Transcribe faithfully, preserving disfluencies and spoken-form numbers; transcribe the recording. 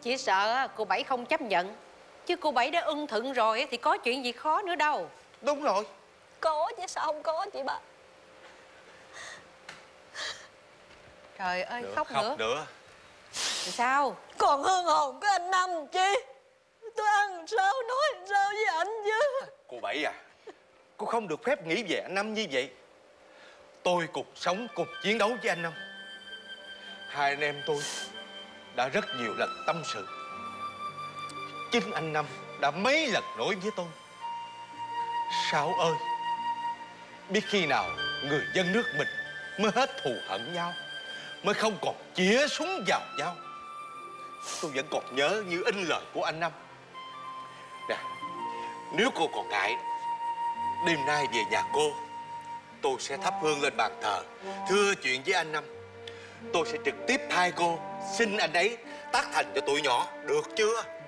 Chỉ sợ cô Bảy không chấp nhận. Chứ cô Bảy đã ưng thuận rồi thì có chuyện gì khó nữa đâu. Đúng rồi. Có chứ sao không có chị ba. Trời ơi, Nữa, khóc, khóc nữa. nữa. Thì sao? Còn hương hồn của anh Năm chi. Tôi ăn sao nói sao với anh chứ. Cô Bảy à, cô không được phép nghĩ về anh Năm như vậy. Tôi cùng sống cùng chiến đấu với anh Năm. Hai anh em tôi đã rất nhiều lần tâm sự. Chính anh Năm đã mấy lần nói với tôi: Sáu ơi, biết khi nào người dân nước mình mới hết thù hận nhau, mới không còn chĩa súng vào nhau. Tôi vẫn còn nhớ như in lời của anh Năm. Nè, nếu cô còn ngại, đêm nay về nhà cô, tôi sẽ thắp hương lên bàn thờ, thưa chuyện với anh Năm. Tôi sẽ trực tiếp thay cô xin anh ấy tác thành cho tụi nhỏ, được chưa?